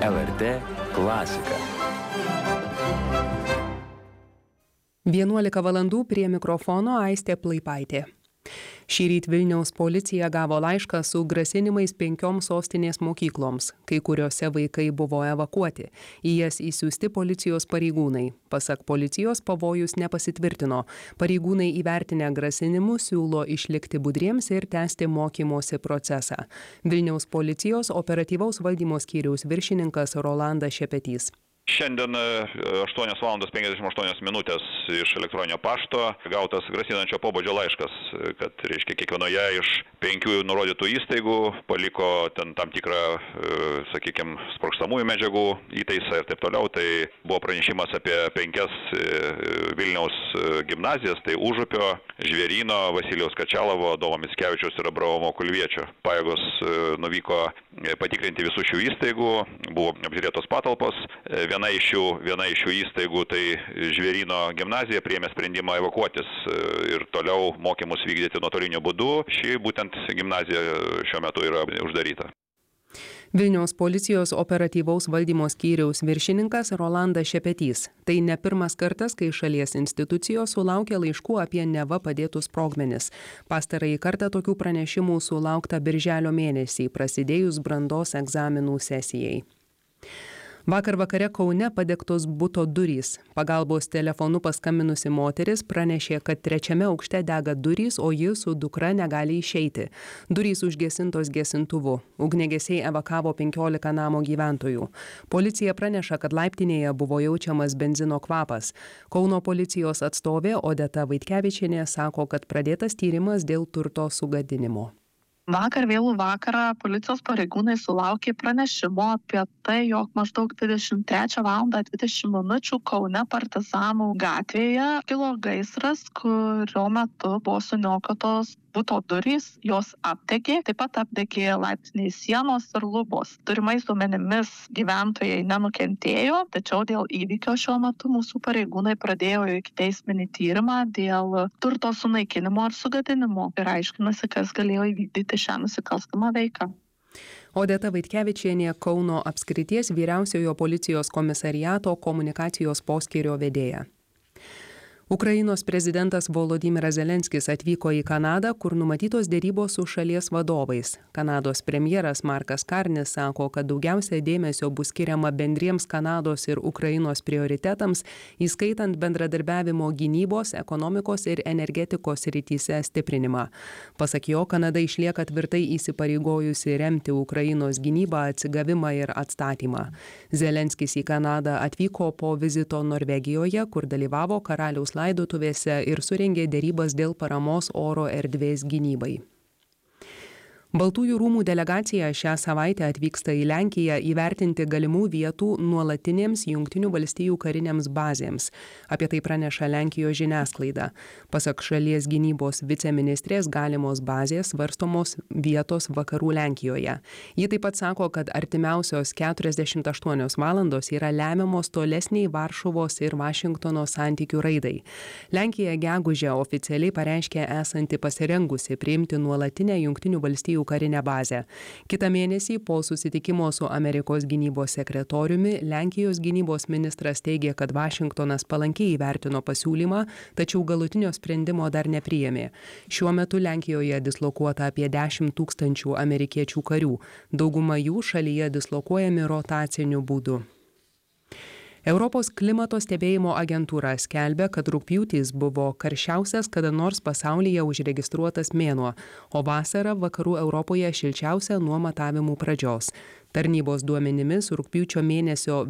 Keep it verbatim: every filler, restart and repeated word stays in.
L R T klasika. vienuolika valandų prie mikrofono Aistė Plaipaitė. Šįryt Vilniaus policija gavo laišką su grasinimais penkioms sostinės mokykloms, kai kuriuose vaikai buvo evakuoti. Į jas įsiųsti policijos pareigūnai. Pasak policijos, pavojus nepasitvirtino. Pareigūnai įvertinę grasinimus siūlo išlikti budriems ir tęsti mokymosi procesą. Vilniaus policijos operatyvaus valdymo skyriaus viršininkas Rolandas Šepetys. Šiandien aštuonios valandos penkiasdešimt aštuonios minutės iš elektroninio pašto gautas grasinančio pobūdžio laiškas, kad, reiškia, kiekvienoje iš penkių nurodytų įstaigų paliko ten tam tikrą, sakykime, sprogstamųjų medžiagų įtaisą ir taip toliau. Tai buvo pranešimas apie penkias Vilniaus gimnazijas, tai Užupio, Žvėryno, Vasilijaus Kačalovo, Adomo Mickevičiaus ir Abraomo Kulviečio. Pajėgos nuvyko patikrinti visų šių įstaigų, buvo apžiūrėtos patalpos. Viena iš šių, viena iš šių įstaigų, tai Žvėryno gimnazija, priėmė sprendimą evakuotis ir toliau mokymus vykdyti nuotoliniu būdu. Ši būtent gimnazija šiuo metu yra uždaryta. Vilniaus policijos operatyvaus valdymo skyriaus viršininkas Rolandas Šepetys. Tai ne pirmas kartas, kai šalies institucijos sulaukia laiškų apie neva padėtus sprogmenis. Pastarąjį kartą tokių pranešimų sulaukta birželio mėnesį, prasidėjus brandos egzaminų sesijai. Vakar vakare Kaune padegtos buto durys. Pagalbos telefonu paskambinusi moteris pranešė, kad trečiame aukšte dega durys, o ji su dukra negali išeiti. Durys užgesintos gesintuvu. Ugniagesiai evakavo penkiolika namo gyventojų. Policija praneša, kad laiptinėje buvo jaučiamas benzino kvapas. Kauno policijos atstovė Odeta Vaitkevičienė sako, kad pradėtas tyrimas dėl turto sugadinimo. Vakar vėlų vakarą policijos pareigūnai sulaukė pranešimo apie tai, jog maždaug dvidešimt trečią valandą dvidešimt minučių Kaune Partizanų gatvėje kilo gaisras, kurio metu buvo suniokotos buto durys, jos apdegė, taip pat apdegė laiptiniai sienos ir lubos. Turimais duomenimis gyventojai nenukentėjo, tačiau dėl įvykio šiuo metu mūsų pareigūnai pradėjo ikiteisminį tyrimą dėl turto sunaikinimo ar sugadinimo ir aiškinasi, kas galėjo įvykdyti šią nusikalstamą veiką. Odeta Vaitkevičienė, Kauno apskrities vyriausiojo policijos komisariato komunikacijos poskyrio vedėja. Ukrainos prezidentas Volodymyras Zelenskis atvyko į Kanadą, kur numatytos dėrybos su šalies vadovais. Kanados premjeras Markas Karnis sako, kad daugiausia dėmesio bus skiriama bendriems Kanados ir Ukrainos prioritetams, įskaitant bendradarbiavimo gynybos, ekonomikos ir energetikos srityse stiprinimą. Pasak jo, Kanada išlieka tvirtai įsipareigojusi remti Ukrainos gynybą, atsigavimą ir atstatymą. Zelenskis į Kanadą atvyko po vizito Norvegijoje, kur dalyvavo karaliaus laidotuvėse ir surengė dėrybas dėl paramos oro erdvės gynybai. Baltųjų rūmų delegacija šią savaitę atvyksta į Lenkiją įvertinti galimų vietų nuolatinėms Jungtinių valstijų karinėms bazėms. Apie tai praneša Lenkijos žiniasklaida. Pasak šalies gynybos viceministrės, galimos bazės svarstomos vietos vakarų Lenkijoje. Ji taip pat sako, kad artimiausios keturiasdešimt aštuonios valandos yra lemiamos tolesniai Varšuvos ir Vašingtono santykių raidai. Lenkija gegužę oficialiai pareiškė esanti pasirengusi priimti nuolatinę Jungtinių valstijų karinę bazę. Kitą mėnesį po susitikimo su Amerikos gynybos sekretoriumi Lenkijos gynybos ministras teigė, kad Vašingtonas palankiai įvertino pasiūlymą, tačiau galutinio sprendimo dar nepriėmė. Šiuo metu Lenkijoje dislokuota apie dešimt tūkstančių amerikiečių karių. Dauguma jų šalyje dislokuojami rotaciniu būdu. Europos klimato stebėjimo agentūra skelbia, kad rugpjūtis buvo karščiausias kada nors pasaulyje užregistruotas mėnuo, o vasara vakarų Europoje šilčiausia nuo matavimų pradžios. Tarnybos duomenimis rugpjūčio mėnesio